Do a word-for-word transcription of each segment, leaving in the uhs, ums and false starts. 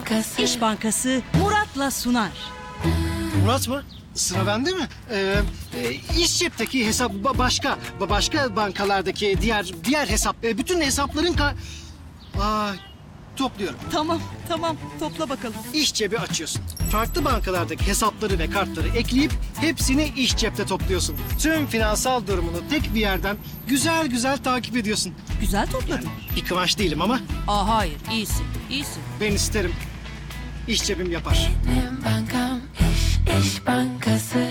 Bankası. İş Bankası Murat'la sunar. Murat mı? Sıra bende mi? Ee, e, iş cepteki hesap ba- başka. Ba- Başka bankalardaki diğer diğer hesap. e, bütün hesapların ka... Aa, topluyorum. Tamam, tamam. Topla bakalım. İş cebi açıyorsun. Farklı bankalardaki hesapları ve kartları ekleyip hepsini iş cepte topluyorsun. Tüm finansal durumunu tek bir yerden güzel güzel takip ediyorsun. Güzel topladın. Bir kıvanç değilim ama Aa hayır, iyisin, iyisin. ben isterim. İş cebim yapar. Benim bankam İş, İş Bankası.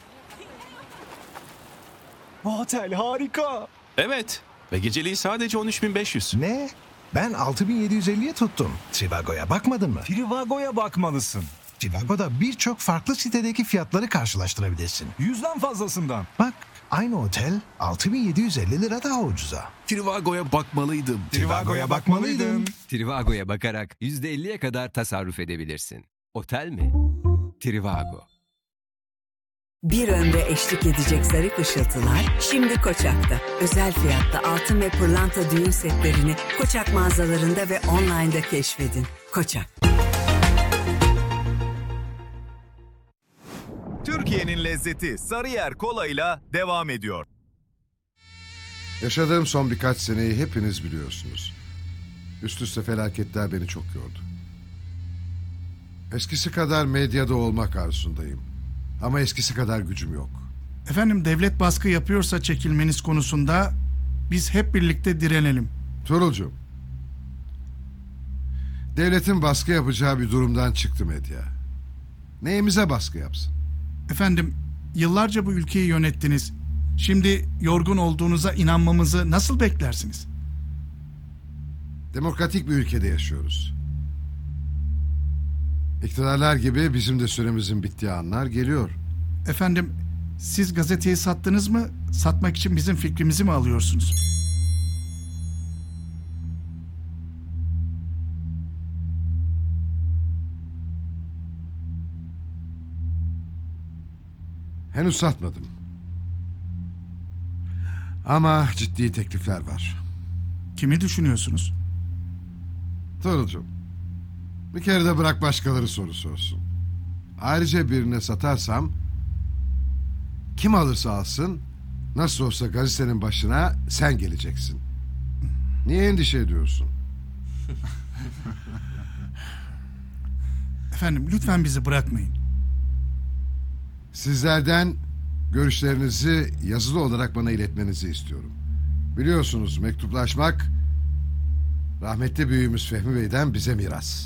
Bu otel harika. Evet ve geceliği sadece on üç bin beş yüz. Ne? Ben altı bin yedi yüz elliye tuttum. Trivago'ya bakmadın mı? Trivago'ya bakmalısın. Trivago'da birçok farklı sitedeki fiyatları karşılaştırabilirsin. Yüzden fazlasından. Bak, aynı otel altı bin yedi yüz elli lira daha ucuza. Trivago'ya bakmalıydım. Trivago'ya bakmalıydın. Trivago'ya bakarak yüzde elliye kadar tasarruf edebilirsin. Otel mi? Trivago. Bir ömre eşlik edecek zarif ışıltılar şimdi Koçak'ta. Özel fiyatta altın ve pırlanta düğün setlerini Koçak mağazalarında ve online'da keşfedin. Koçak. Türkiye'nin lezzeti Sarıyer Kola'yla devam ediyor. Yaşadığım son birkaç seneyi hepiniz biliyorsunuz. Üst üste felaketler beni çok yordu. Eskisi kadar medyada olmak arzusundayım. Ama eskisi kadar gücüm yok. Efendim devlet baskı yapıyorsa çekilmeniz konusunda biz hep birlikte direnelim. Tuğrulcuğum, devletin baskı yapacağı bir durumdan çıktı medya. Neyimize baskı yapsın? Efendim yıllarca bu ülkeyi yönettiniz. Şimdi yorgun olduğunuza inanmamızı nasıl beklersiniz? Demokratik bir ülkede yaşıyoruz. İktidarlar gibi bizim de süremizin bittiği anlar geliyor. Efendim siz gazeteyi sattınız mı? Satmak için bizim fikrimizi mi alıyorsunuz? Henüz satmadım. Ama ciddi teklifler var. Kimi düşünüyorsunuz? Tuğrulcuğum, bir kere de bırak başkaları soru sorsun. Ayrıca birine satarsam kim alırsa alsın nasıl olsa gazetenin başına sen geleceksin. Niye endişe ediyorsun? Efendim lütfen bizi bırakmayın. Sizlerden görüşlerinizi yazılı olarak bana iletmenizi istiyorum. Biliyorsunuz mektuplaşmak rahmetli büyüğümüz Fehmi Bey'den bize miras.